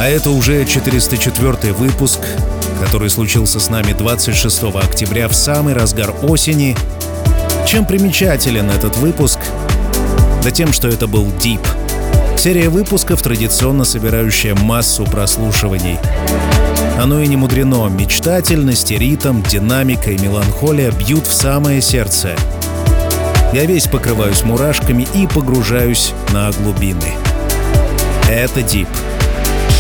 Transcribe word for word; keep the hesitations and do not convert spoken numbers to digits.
А это уже четыреста четвёртый выпуск, который случился с нами двадцать шестого октября в самый разгар осени. Чем примечателен этот выпуск? Да тем, что это был Deep. Серия выпусков, традиционно собирающая массу прослушиваний. Оно и не мудрено. Мечтательность, ритм, динамика и меланхолия бьют в самое сердце. Я весь покрываюсь мурашками и погружаюсь на глубины. Это Deep.